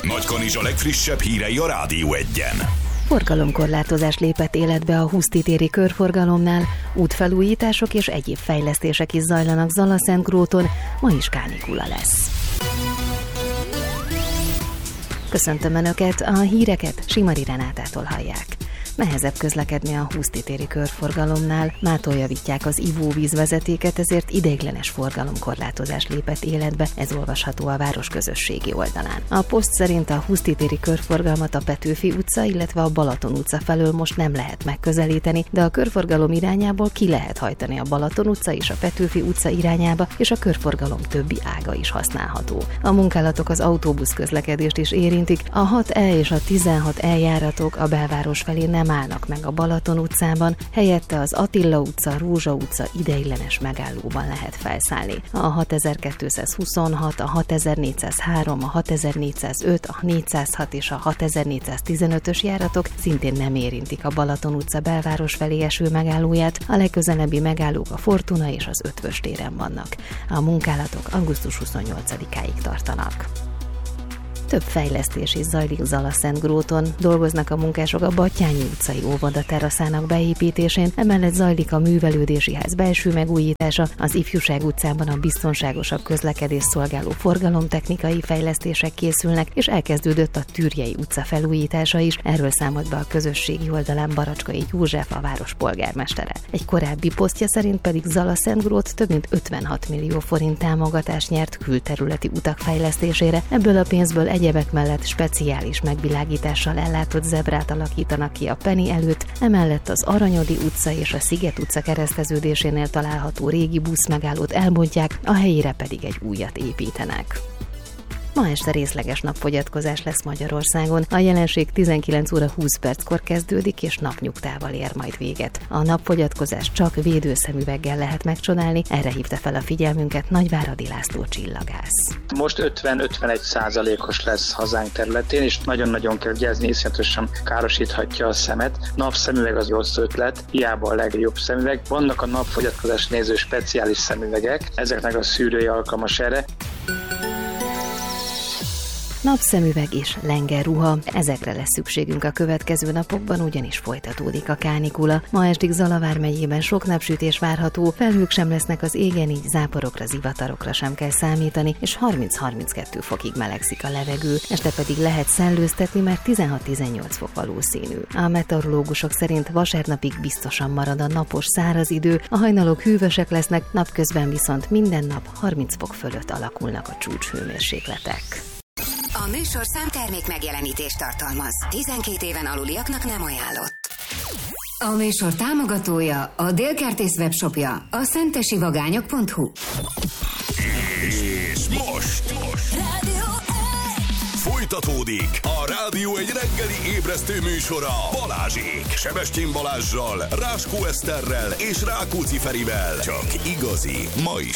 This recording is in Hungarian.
Nagykanizsa legfrissebb hírei a Rádió Egyen. Forgalomkorlátozás lépett életbe a Huszti téri körforgalomnál, útfelújítások és egyéb fejlesztések is zajlanak Zalaszentgróton, ma is kánikula lesz. Köszöntöm Önöket, a híreket Simari Renátától hallják. Nehezebb közlekedni a Huszti téri körforgalomnál, mától javítják az ivóvízvezetéket, ezért ideiglenes forgalomkorlátozás lépett életbe, ez olvasható a város közösségi oldalán. A poszt szerint a Huszti téri körforgalmat a Petőfi utca, illetve a Balaton utca felől most nem lehet megközelíteni, de a körforgalom irányából ki lehet hajtani a Balaton utca és a Petőfi utca irányába, és a körforgalom többi ága is használható. A munkálatok az autóbusz közlekedést is érintik, a 6E és a 16E járatok a belváros felé nem állnak meg a Balaton utcában, helyette az Attila utca, Rózsa utca ideiglenes megállóban lehet felszállni. A 6226, a 6403, a 6405, a 406 és a 6415-ös járatok szintén nem érintik a Balaton utca belváros felé eső megállóját, a legközelebbi megállók a Fortuna és az Ötvös téren vannak. A munkálatok augusztus 28-áig tartanak. Több fejlesztés is zajlik Zalaszentgróton, dolgoznak a munkások a Battyányi utcai óvoda teraszának beépítésén, emellett zajlik a művelődési ház belső megújítása, az Ifjúság utcában a biztonságosabb közlekedés szolgáló forgalomtechnikai fejlesztések készülnek, és elkezdődött a Türjei utca felújítása is, erről számolt be a közösségi oldalán Baracskai József, a város polgármestere. Egy korábbi posztja szerint pedig Zalaszentgrót több mint 56 millió forint támogatást nyert külterületi utak fejlesztésére, ebből a pénzből egyebek mellett speciális megvilágítással ellátott zebrát alakítanak ki a Penny előtt, emellett az Aranyodi utca és a Sziget utca kereszteződésénél található régi buszmegállót elbontják, a helyére pedig egy újat építenek. Ma este részleges napfogyatkozás lesz Magyarországon. A jelenség 19 óra 20 perckor kezdődik, és napnyugtával ér majd véget. A napfogyatkozás csak védőszemüveggel lehet megcsodálni, erre hívta fel a figyelmünket Nagyváradi László csillagász. Most 50-51%-os lesz hazánk területén, és nagyon-nagyon kell vigyázni, iszonyatosan károsíthatja a szemet. Napszemüveg az rossz ötlet, hiába a legjobb szemüveg. Vannak a napfogyatkozás néző speciális szemüvegek, ezeknek a szűrői alkalmas erre. Napszemüveg és lengerruha, ezekre lesz szükségünk a következő napokban, ugyanis folytatódik a kánikula. Ma estig Zala vármegyében sok napsütés várható, felhők sem lesznek az égen, így záporokra, zivatarokra sem kell számítani, és 30-32 fokig melegszik a levegő, este pedig lehet szellőztetni, mert 16-18 fok valószínű. A meteorológusok szerint vasárnapig biztosan marad a napos száraz idő, a hajnalok hűvösek lesznek, napközben viszont minden nap 30 fok fölött alakulnak a csúcshőmérsékletek. A műsorszám termék megjelenítést tartalmaz. 12 éven aluliaknak nem ajánlott. A műsor támogatója, a Délkertész webshopja, a szentesivagányok.hu. És most folytatódik a Rádió egy reggeli ébresztő műsora Balázsék, Sebestyén Balázssal, Ráskó Eszterrel és Rákóczi Ferivel. Csak igazi, ma is